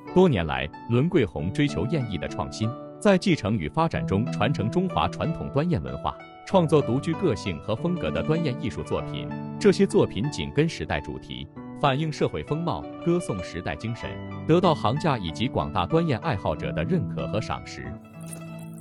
多年来，伦桂红追求砚艺的创新，在继承与发展中传承中华传统端砚文化，创作独具个性和风格的端砚艺术作品。这些作品紧跟时代主题，反映社会风貌，歌颂时代精神，得到行家以及广大端砚爱好者的认可和赏识。